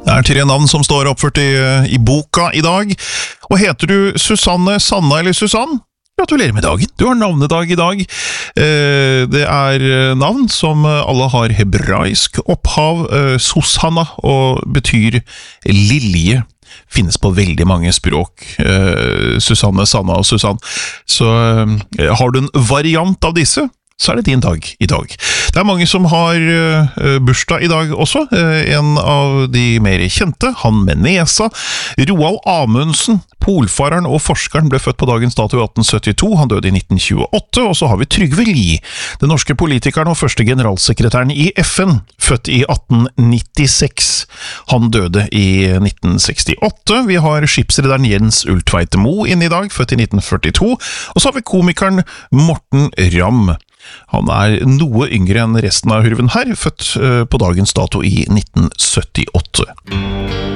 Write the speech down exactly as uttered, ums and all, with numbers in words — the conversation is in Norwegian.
Det er tre navn som står oppført i, i boka i dag. Og heter du Susanne, Sanna eller Susann? Gratulerer med dagen, du har navnedag i dag. Eh, det er navn som alle har hebraisk opphav, eh, Susanna, og betyr lilje. Finnes på veldig mange språk, eh, Susanne, Sanna og Susann. Så eh, har du en variant av disse, så er det din dag i dag. Det er mange som har uh, bursdag i dag også. Uh, en av de mer kjente, han med nesa, Roald Amundsen, polfareren og forskeren, ble født på dagens dato i atten syttito. Han døde i nitten tjueåtte, og så har vi Trygve Lie, den norske politikeren og første generalsekretæren i F N, født i atten nittiseks. Han døde i nitten sekstiåtte. Vi har skipsrederen Jens Ulltveit Moe inn i dag, født i nitten førtito. Og så har vi komikeren Morten Ramm. Han er noe yngre enn resten av hurven her, født på dagens dato i nitten syttiåtte.